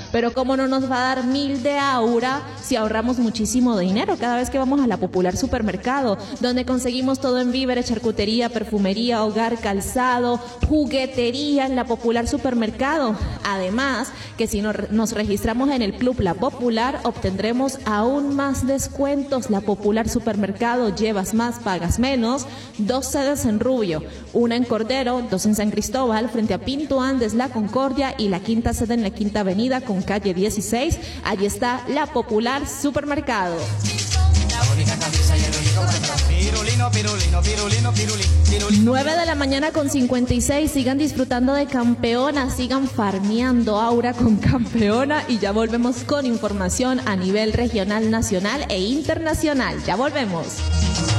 pero cómo no nos va a dar 1.000 de aura si ahorramos muchísimo dinero cada vez que vamos a la Popular Supermercado, donde conseguimos todo en víveres, charcutería, perfumería, hogar, calzado, juguetería en la Popular Supermercado. Además, que si nos registramos en el Club La Popular, obtendremos aún más descuentos. La Popular Supermercado, llevas más, pagas menos. 2 sedes en Rubio, una en Cordero, 2 en San Cristóbal, frente a Pinto Andes, La Concordia, y la quinta sede en la Quinta Avenida con calle 16. Allí está La Popular Supermercado. 9 de la mañana con 56. Sigan disfrutando de Campeona, sigan farmeando aura con Campeona, y ya volvemos con información a nivel regional, nacional e internacional. Ya volvemos.